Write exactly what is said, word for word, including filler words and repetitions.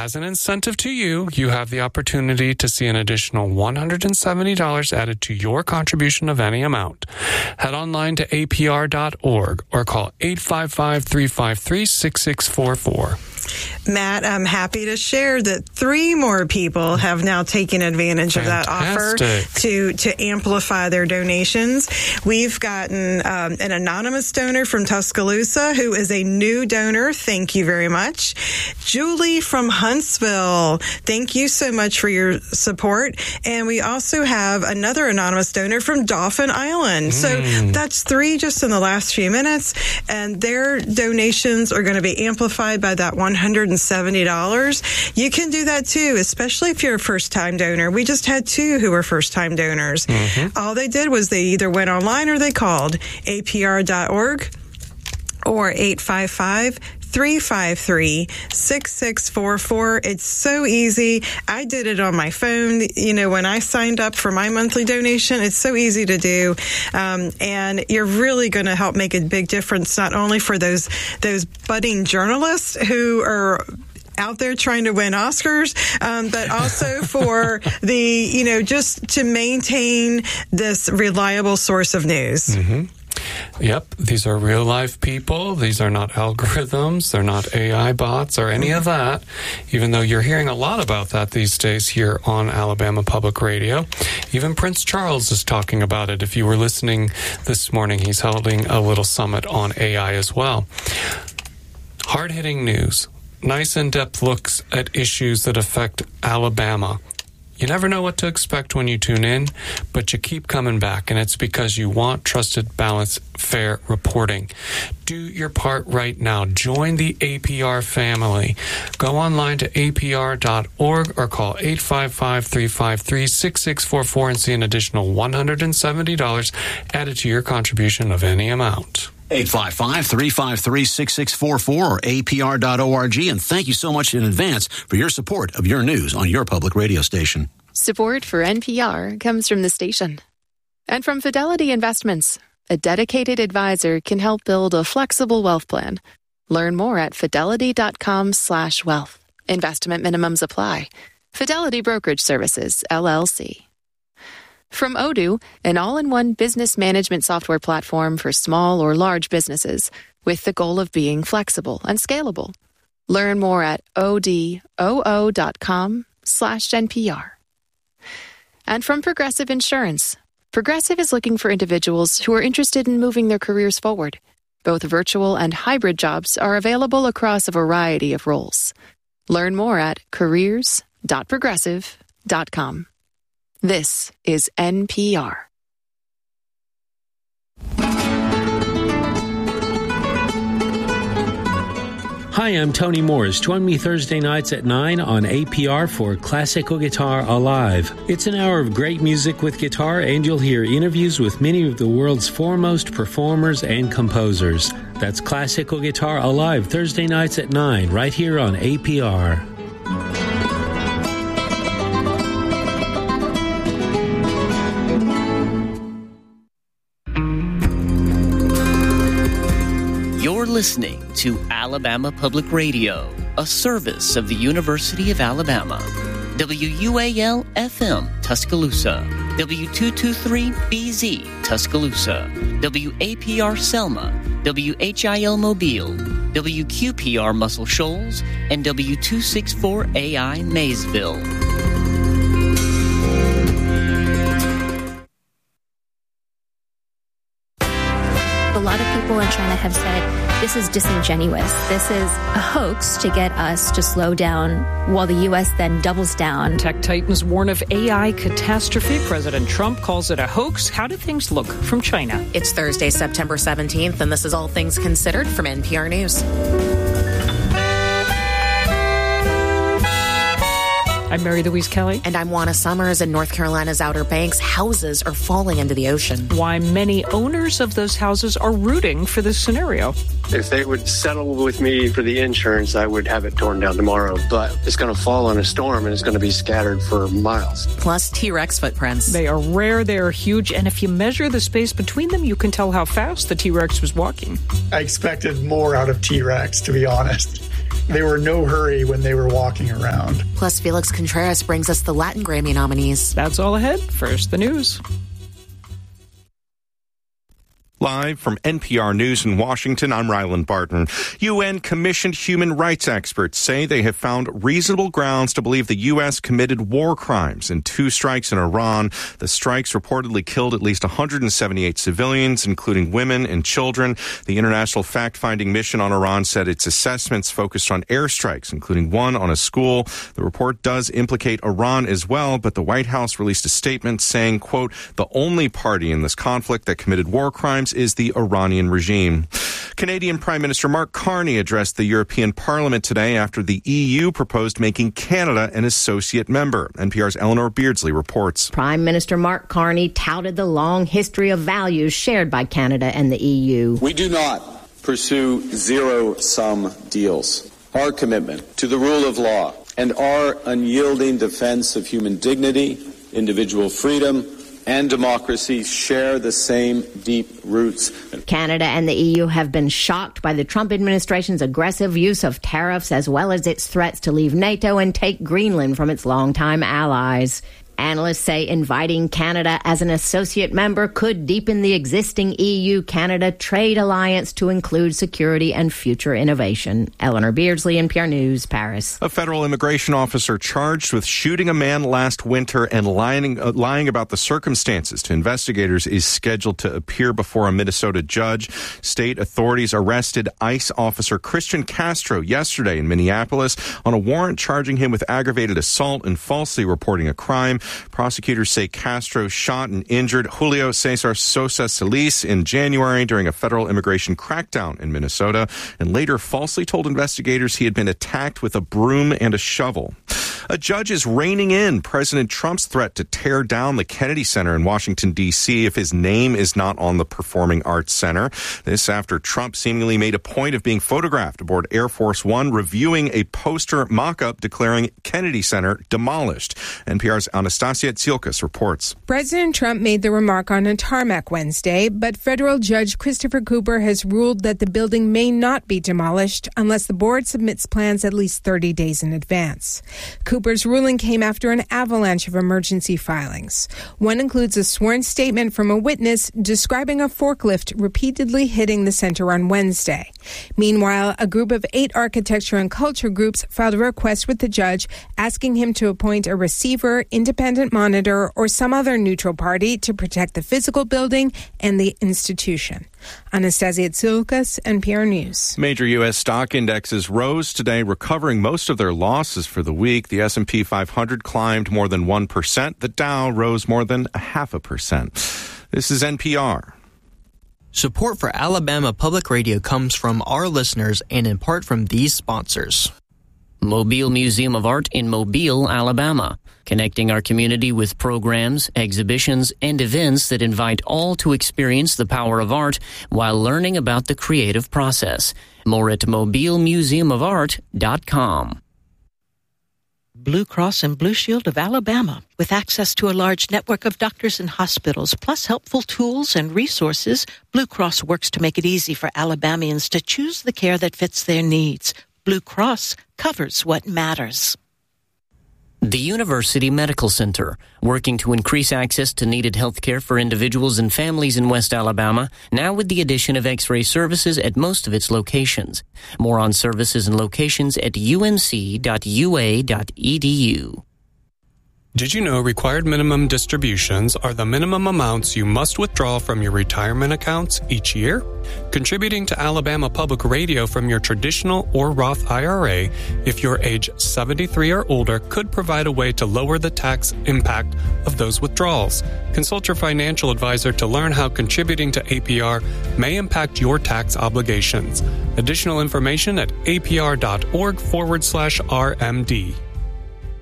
As an incentive to you, you have the opportunity to see an additional one hundred seventy dollars added to your contribution of any amount. Head online to A P R dot org or call eight five five, three five three, six six four four. Matt, I'm happy to share that three more people have now taken advantage Fantastic. of that offer to, to amplify their donations. We've gotten um, an anonymous donor from Tuscaloosa who is a new donor. Thank you very much. Julie from Huntsville, thank you so much for your support. And we also have another anonymous donor from Dauphin Island. Mm. So that's three just in the last few minutes. And their donations are going to be amplified by that one hundred seventy dollars. You can do that too, especially if you're a first-time donor. We just had two who were first-time donors. Mm-hmm. All they did was they either went online or they called A P R dot org or eight five five, three five three, six six four four. It's so easy. I did it on my phone. You know, when I signed up for my monthly donation, it's so easy to do. Um, and you're really going to help make a big difference, not only for those, those budding journalists who are out there trying to win Oscars, um, but also for the, you know, just to maintain this reliable source of news. Mm-hmm. Yep, these are real life people. These are not algorithms. They're not A I bots or any of that, even though you're hearing a lot about that these days here on Alabama Public Radio. Even Prince Charles is talking about it. If you were listening this morning, he's holding a little summit on A I as well. Hard-hitting news. Nice in-depth looks at issues that affect Alabama. You never know what to expect when you tune in, but you keep coming back, and it's because you want trusted, balanced, fair reporting. Do your part right now. Join the A P R family. Go online to A P R dot org or call eight five five, three five three, six six four four and see an additional one hundred seventy dollars added to your contribution of any amount. eight five five, three five three, six six four four or A P R dot org. And thank you so much in advance for your support of your news on your public radio station. Support for N P R comes from the station. And from Fidelity Investments, a dedicated advisor can help build a flexible wealth plan. Learn more at fidelity.com slash wealth. Investment minimums apply. Fidelity Brokerage Services, L L C. From Odoo, an all-in-one business management software platform for small or large businesses, with the goal of being flexible and scalable. Learn more at odoo.com slash NPR. And from Progressive Insurance, Progressive is looking for individuals who are interested in moving their careers forward. Both virtual and hybrid jobs are available across a variety of roles. Learn more at careers dot progressive dot com. This is N P R. Hi, I'm Tony Morris. Join me Thursday nights at nine on A P R for Classical Guitar Alive. It's an hour of great music with guitar, and you'll hear interviews with many of the world's foremost performers and composers. That's Classical Guitar Alive, Thursday nights at nine, right here on A P R. You're listening to Alabama Public Radio, a service of the University of Alabama. W U A L F M, Tuscaloosa. W two twenty-three B Z, Tuscaloosa. W A P R Selma. W H I L Mobile. W Q P R Muscle Shoals. And W two sixty-four A I Maysville. A lot of people in China have said this is disingenuous. This is a hoax to get us to slow down while the U S then doubles down. Tech titans warn of A I catastrophe. President Trump calls it a hoax. How do things look from China? It's Thursday, September seventeenth, and this is All Things Considered from N P R News. I'm Mary Louise Kelly. And I'm Juana Summers. In North Carolina's Outer Banks, houses are falling into the ocean. Why many owners of those houses are rooting for this scenario. If they would settle with me for the insurance, I would have it torn down tomorrow. But it's going to fall in a storm, and it's going to be scattered for miles. Plus T-Rex footprints. They are rare, they are huge, and if you measure the space between them, you can tell how fast the T-Rex was walking. I expected more out of T-Rex, to be honest. They were in no hurry when they were walking around. Plus, Felix Contreras brings us the Latin Grammy nominees. That's all ahead. First, the news. Live from N P R News in Washington, I'm Ryland Barton. U N-commissioned human rights experts say they have found reasonable grounds to believe the U S committed war crimes in two strikes in Iran. The strikes reportedly killed at least one hundred seventy-eight civilians, including women and children. The International Fact-Finding Mission on Iran said its assessments focused on airstrikes, including one on a school. The report does implicate Iran as well, but the White House released a statement saying, quote, the only party in this conflict that committed war crimes is the Iranian regime. Canadian Prime Minister Mark Carney addressed the European Parliament today after the E U proposed making Canada an associate member. N P R's Eleanor Beardsley reports. Prime Minister Mark Carney touted the long history of values shared by Canada and the E U. We do not pursue zero-sum deals. Our commitment to the rule of law and our unyielding defense of human dignity, individual freedom, and democracy share the same deep roots. Canada and the E U have been shocked by the Trump administration's aggressive use of tariffs as well as its threats to leave NATO and take Greenland from its longtime allies. Analysts say inviting Canada as an associate member could deepen the existing E U-Canada trade alliance to include security and future innovation. Eleanor Beardsley, N P R News, Paris. A federal immigration officer charged with shooting a man last winter and lying, uh, lying about the circumstances to investigators is scheduled to appear before a Minnesota judge. State authorities arrested ICE officer Christian Castro yesterday in Minneapolis on a warrant charging him with aggravated assault and falsely reporting a crime. Prosecutors say Castro shot and injured Julio Cesar Sosa Solis in January during a federal immigration crackdown in Minnesota, and later falsely told investigators he had been attacked with a broom and a shovel. A judge is reining in President Trump's threat to tear down the Kennedy Center in Washington, D C if his name is not on the Performing Arts Center. This after Trump seemingly made a point of being photographed aboard Air Force One reviewing a poster mock-up declaring Kennedy Center demolished. N P R's Anastasia Tsiolkas reports. President Trump made the remark on a tarmac Wednesday, but federal judge Christopher Cooper has ruled that the building may not be demolished unless the board submits plans at least thirty days in advance. Cooper's ruling came after an avalanche of emergency filings. One includes a sworn statement from a witness describing a forklift repeatedly hitting the center on Wednesday. Meanwhile, a group of eight architecture and culture groups filed a request with the judge asking him to appoint a receiver, independent monitor, or some other neutral party to protect the physical building and the institution. Anastasia Tsiolkas, N P R News. Major U S stock indexes rose today, recovering most of their losses for the week. The S and P five hundred climbed more than one percent. The Dow rose more than a half a percent. This is N P R. Support for Alabama Public Radio comes from our listeners and in part from these sponsors. Mobile Museum of Art in Mobile, Alabama, connecting our community with programs, exhibitions, and events that invite all to experience the power of art while learning about the creative process. More at mobile museum of art dot com. Blue Cross and Blue Shield of Alabama. With access to a large network of doctors and hospitals, plus helpful tools and resources, Blue Cross works to make it easy for Alabamians to choose the care that fits their needs. Blue Cross covers what matters. The University Medical Center, working to increase access to needed health care for individuals and families in West Alabama, now with the addition of X-ray services at most of its locations. More on services and locations at u n c dot u a dot e d u. Did you know required minimum distributions are the minimum amounts you must withdraw from your retirement accounts each year? Contributing to Alabama Public Radio from your traditional or Roth I R A, if you're age seventy-three or older, could provide a way to lower the tax impact of those withdrawals. Consult your financial advisor to learn how contributing to A P R may impact your tax obligations. Additional information at apr.org forward slash RMD.